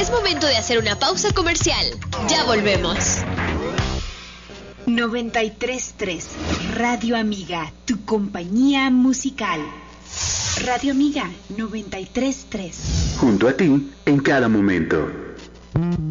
Es momento de hacer una pausa comercial. Ya volvemos. 93.3 Radio Amiga, tu compañía musical. Radio Amiga 93.3. Junto a ti en cada momento.